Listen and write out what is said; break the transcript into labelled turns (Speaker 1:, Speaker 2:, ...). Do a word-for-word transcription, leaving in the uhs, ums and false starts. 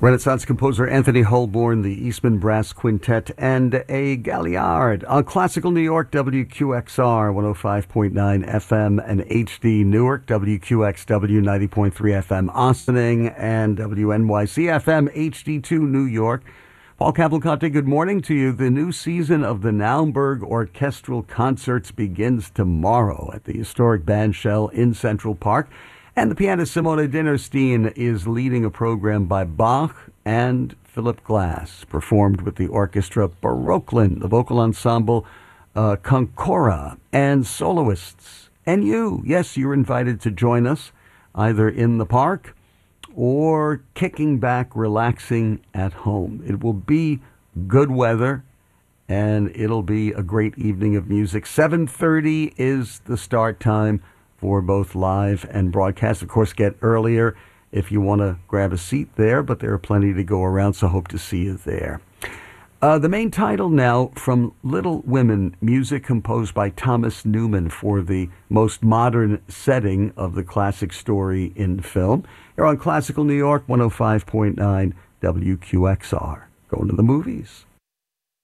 Speaker 1: Renaissance composer Anthony Holborn, the Eastman Brass Quintet, and a Galliard on Classical New York, W Q X R, one oh five point nine F M, and H D Newark, W Q X W, ninety point three F M, Austining, and W N Y C F M, H D two, New York. Paul Cavalcante, good morning to you. The new season of the Naumburg Orchestral Concerts begins tomorrow at the historic Bandshell in Central Park. And the pianist Simone Dinnerstein is leading a program by Bach and Philip Glass, performed with the orchestra Baroquelin, the vocal ensemble uh, Concora, and soloists. And you, yes, you're invited to join us, either in the park or kicking back, relaxing at home. It will be good weather, and it'll be a great evening of music. seven thirty is the start time for both live and broadcast. Of course, get earlier if you want to grab a seat there, but there are plenty to go around, so hope to see you there. Uh, the main title now from Little Women, music composed by Thomas Newman for the most modern setting of the classic story in film. Here on Classical New York, one oh five point nine W Q X R. Going to the movies.